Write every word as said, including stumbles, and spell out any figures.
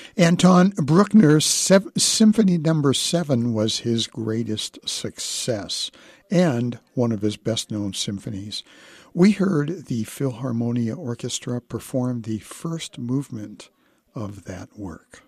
Anton Bruckner's Sev- Symphony Number Seven was his greatest success and one of his best-known symphonies. We heard the Philharmonia Orchestra perform the first movement of that work.